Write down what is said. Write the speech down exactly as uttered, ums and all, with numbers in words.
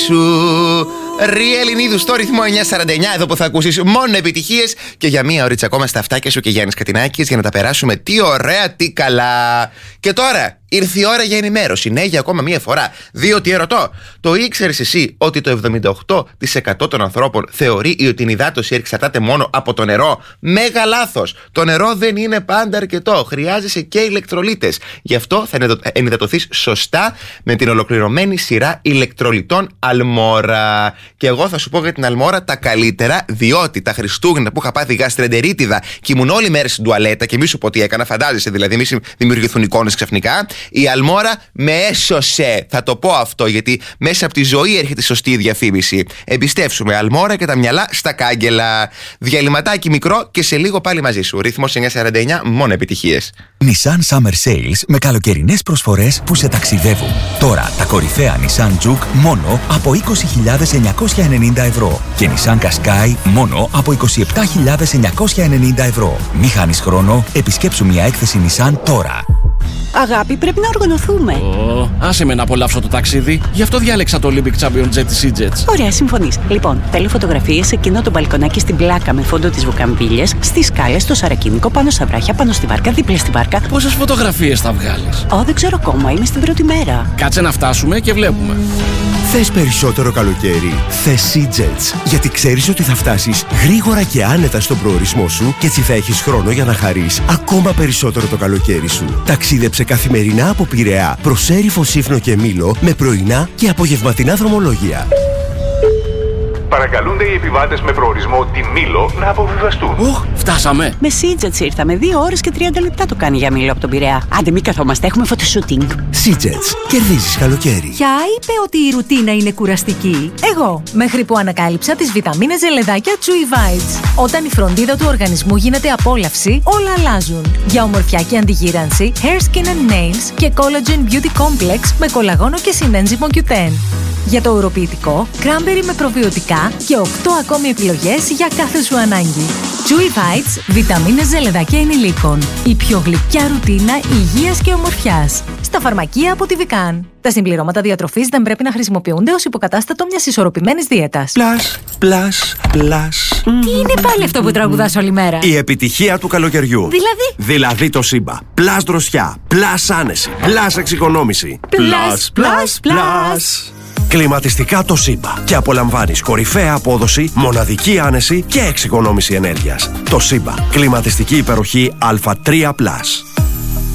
σου. Ρή Ελληνίδου στο ρυθμό εννιακόσια σαράντα εννιά, εδώ που θα ακούσεις μόνο επιτυχίες και για μία ωρίτσα ακόμα στα αυτάκια σου και Γιάννης Κατινάκης για να τα περάσουμε τι ωραία, τι καλά. Και τώρα ήρθε η ώρα για ενημέρωση. Ναι, για ακόμα μία φορά. Διότι ερωτώ, το ήξερες εσύ ότι το εβδομήντα οκτώ τοις εκατό των ανθρώπων θεωρεί ότι η υδάτωση εξαρτάται μόνο από το νερό? Μέγα λάθος. Το νερό δεν είναι πάντα αρκετό. Χρειάζεσαι και ηλεκτρολίτες. Γι' αυτό θα ενυδατωθείς σωστά με την ολοκληρωμένη σειρά ηλεκτρολιτών Αλμόρα. Και εγώ θα σου πω για την Αλμόρα τα καλύτερα, διότι τα Χριστούγεννα που είχα πάθει γαστρεντερίτιδα και ήμουν όλη μέρα στην τουαλέτα και μη σου πω τι έκανα, φαντάζεσαι δηλαδή, μη δημιουργηθούν εικόνες ξαφνικά. Η Αλμόρα με έσωσε. Θα το πω αυτό γιατί μέσα από τη ζωή έρχεται σωστή διαφήμιση. Εμπιστεύσουμε Αλμόρα και τα μυαλά στα κάγκελα. Διαλυματάκι μικρό και σε λίγο πάλι μαζί σου. Ρυθμός εννιακόσια σαράντα εννιά, μόνο επιτυχίες. Nissan Summer Sales με καλοκαιρινές προσφορές που σε ταξιδεύουν. Τώρα τα κορυφαία Nissan Juke μόνο από είκοσι χιλιάδες εννιακόσια ενενήντα ευρώ και Nissan Qashqai μόνο από είκοσι επτά χιλιάδες εννιακόσια ενενήντα ευρώ. Μη χάνεις χρόνο, επισκέψου μια έκθεση Nissan τώρα. Αγάπη, πρέπει να οργανωθούμε. Oh, άσε με να απολαύσω το ταξίδι. Γι' αυτό διάλεξα το Olympic Champion Jet της E-Jets. Ωραία, συμφωνείς. Λοιπόν, θέλω φωτογραφίες σε εκείνο το μπαλκονάκι στην πλάκα με φόντο τις βουκαμβίλιες, στις σκάλες, στο Σαρακίνικο, πάνω στα βράχια, πάνω στη βάρκα, δίπλα στη βάρκα. Πόσες φωτογραφίες θα βγάλεις? Ω, δεν ξέρω ακόμα. Είμαι στην πρώτη μέρα. Κάτσε να φτάσουμε και βλέπουμε. Θες περισσότερο καλοκαίρι? Θες E-Jets. Γιατί ξέρεις ότι θα φτάσεις γρήγορα και άνετα στον προορισμό σου και έτσι θα έχεις χρόνο για να χαρείς ακόμα περισσότερο το καλοκαίρι σου. Ταξίδεψε καθημερινά από Πειραιά προς Έριφο, Σύφνο και Μήλο με πρωινά και απογευματινά δρομολόγια. Παρακαλούνται οι επιβάτες με προορισμό τη Μήλο να αποβιβαστούν. Οχ, φτάσαμε. Με Sea-Jets ήρθαμε. Δύο ώρες και τριάντα λεπτά το κάνει για Μήλο από τον Πειραιά. Άντε, μην καθόμαστε, έχουμε φωτοσούτινγκ. Sea-Jets. Κερδίζεις καλοκαίρι. Ποια είπε ότι η ρουτίνα είναι κουραστική? Εγώ, μέχρι που ανακάλυψα τις βιταμίνες ζελεδάκια Chewy Vites. Όταν η φροντίδα του οργανισμού γίνεται απόλαυση, όλα αλλάζουν. Για ομορφιά και αντιγύρανση, Hair, Skin and Nails και Collagen Beauty Complex με κολαγόνο και συνένζυμο κιου τεν. Για το ουροποιητικό, cranberry με προβιωτικά και οκτώ ακόμη επιλογές για κάθε σου ανάγκη. Chewy Vites, βιταμίνες ζελεδάκια ενηλίκων. Η πιο γλυκιά ρουτίνα υγείας και ομορφιάς. Στα φαρμακεία από τη Vican. Τα συμπληρώματα διατροφής δεν πρέπει να χρησιμοποιούνται ως υποκατάστατο μιας ισορροπημένης δίαιτας. Πλάς, πλάς, πλάς. Τι είναι πάλι αυτό που τραγουδάς όλη μέρα? Η επιτυχία του καλοκαιριού. Δηλαδή? Δηλαδή το Σύμπα. Πλάς δροσιά, πλάς άνεση, πλάς εξοικονόμηση. Πλάς, πλάς, πλάς. Κλιματιστικά το Σύμπα και απολαμβάνεις κορυφαία απόδοση, μοναδική άνεση και εξοικονόμηση ενέργειας. Το Σύμπα. Κλιματιστική υπεροχή Α τρία πλας.